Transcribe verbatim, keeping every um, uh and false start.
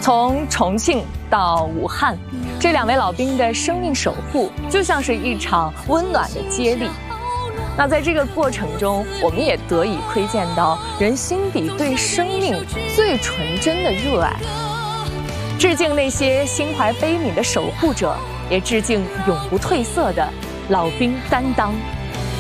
从重庆到武汉，这两位老兵的生命守护就像是一场温暖的接力。那在这个过程中，我们也得以窥见到人心底对生命最纯真的热爱。致敬那些心怀悲悯的守护者，也致敬永不褪色的老兵担当。